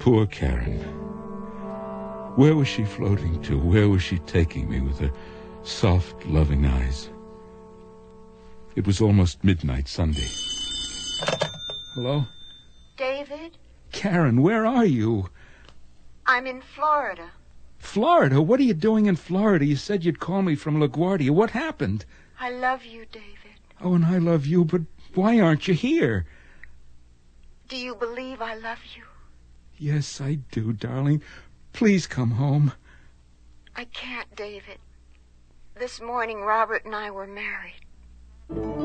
Poor Karen. Where was she floating to? Where was she taking me with her soft, loving eyes? It was almost midnight Sunday. Hello? David? Karen, where are you? I'm in Florida. Florida? What are you doing in Florida? You said you'd call me from LaGuardia. What happened? I love you, David. Oh, and I love you, but why aren't you here? Do you believe I love you? Yes, I do, darling. Please come home. I can't, David. This morning, Robert and I were married.